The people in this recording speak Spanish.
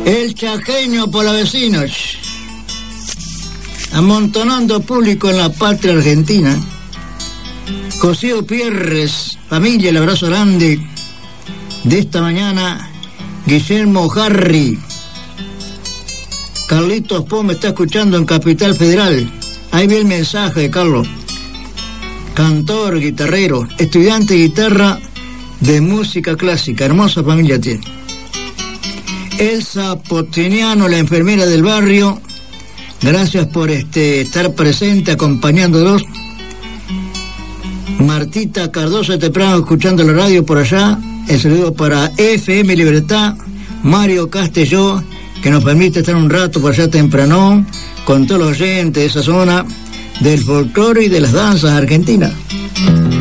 El chaqueño por los vecinos, amontonando público en la patria argentina. José Pierres, familia, el abrazo grande de esta mañana. Guillermo Harry, Carlitos Po me está escuchando en Capital Federal. Ahí vi el mensaje de Carlos. Cantor, guitarrero, estudiante de guitarra de música clásica, hermosa familia tiene. Elsa Potiniano, la enfermera del barrio, gracias por estar presente, acompañándolos. Martita Cardoso, temprano escuchando la radio por allá. El saludo para FM Libertad. Mario Castelló, que nos permite estar un rato por allá temprano con todos los oyentes de esa zona del folclore y de las danzas argentinas.